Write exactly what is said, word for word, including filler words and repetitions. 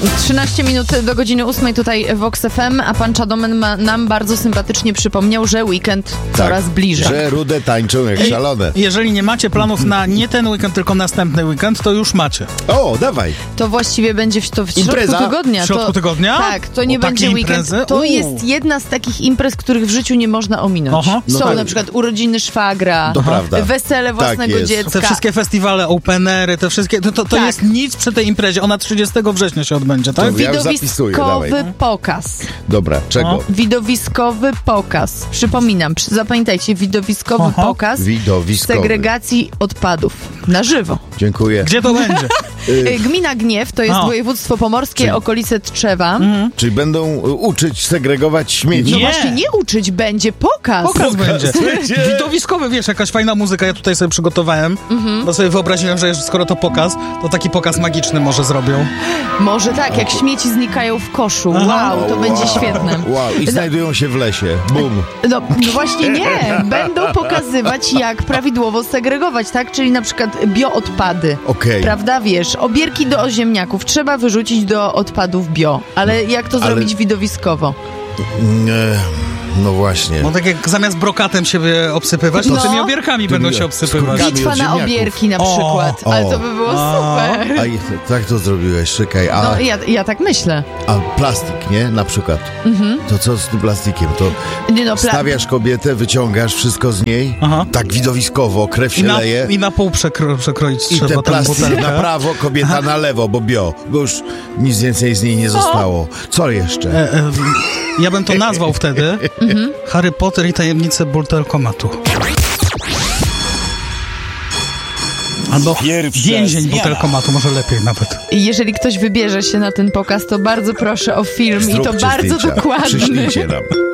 trzynaście minut do godziny ósmej tutaj w Vox F M, a pan Czadomen ma, nam bardzo sympatycznie przypomniał, że weekend tak, coraz bliżej. Że rude tańczą jak szalone. Jeżeli nie macie planów na nie ten weekend, tylko następny weekend, to już macie. O, dawaj. To właściwie będzie w, to w środku Impreza? tygodnia. W środku to, tygodnia? Tak, to nie O, będzie takie weekend. imprezy? To Uuu. jest jedna z takich imprez, których w życiu nie można ominąć. Aha. No Są tak. na przykład urodziny szwagra, To prawda. wesele własnego jest. dziecka. Te wszystkie festiwale, openery, te wszystkie, to, to, to Tak. jest nic przy tej imprezie. Ona trzydziestego września się odbędzie, tak? To ja już zapisuję, Widowiskowy dawaj. pokaz. Dobra, czego? O. Widowiskowy pokaz. Przypominam, przy- zapamiętajcie, widowiskowy Aha. pokaz Widowiskowy. segregacji odpadów. Na żywo. Dziękuję. Gdzie to będzie? Y, Gmina Gniew, to jest A. województwo pomorskie, Czyli- okolice Tczewa. Czyli będą y, uczyć segregować śmieci? No Nie. właśnie, nie uczyć, będzie pokaz. Pokaz będzie. będzie. Widowiskowy, wiesz, jakaś fajna muzyka. Ja tutaj sobie przygotowałem, Mhm. bo sobie wyobraziłem, że skoro to pokaz, to taki pokaz magiczny może zrobią. Może tak, jak śmieci znikają w koszu. Aha. Wow, to będzie świetne. Wow, i znajdują się w lesie. Bum. No, no właśnie nie. Będą pokazywać, jak prawidłowo segregować, tak? Czyli na przykład bioodpady. Okej. Prawda, wiesz, obierki do ziemniaków trzeba wyrzucić do odpadów bio. Ale jak to Ale- zrobić widowiskowo? Nie, no właśnie. No tak jak zamiast brokatem się obsypywać, to No. tymi obierkami Tymi będą się obsypywać. skórkami. Bitwa od na ziemniaków. obierki na O, przykład. o. Ale to by było super. A i tak to zrobiłeś, czekaj. A, No ja, ja tak myślę. a plastik, nie? Na przykład. To co z tym plastikiem? To Nie no, pla- stawiasz kobietę, wyciągasz wszystko z niej, Aha. tak widowiskowo, krew I się na, leje. I na pół przekro, przekroić I trzeba te tę plastiki butelkę. na prawo, kobieta na lewo, bo bio. Bo już nic więcej z niej nie zostało. Co jeszcze? E, e, ja bym to nazwał wtedy Harry Potter i tajemnice butelkomatu. Albo Pierwsza więzień zmiana. butelkomatu, może lepiej nawet. jeżeli ktoś wybierze się na ten pokaz, to bardzo proszę o film i to Zróbcie bardzo zdjęcia. dokładny. Przyślijcie nam.